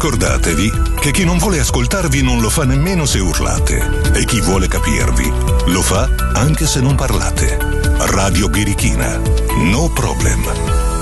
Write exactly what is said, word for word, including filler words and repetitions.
Ricordatevi che chi non vuole ascoltarvi non lo fa nemmeno se urlate, e chi vuole capirvi lo fa anche se non parlate. Radio Birichina. No problem.